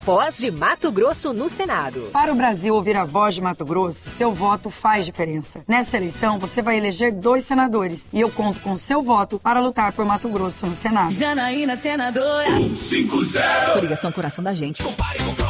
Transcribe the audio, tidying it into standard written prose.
Voz de Mato Grosso no Senado. Para o Brasil ouvir a voz de Mato Grosso, seu voto faz diferença. Nesta eleição, você vai eleger 2 senadores. E eu conto com seu voto para lutar por Mato Grosso no Senado. Janaína, senadora. 150. Coligação Coração da Gente. Compare com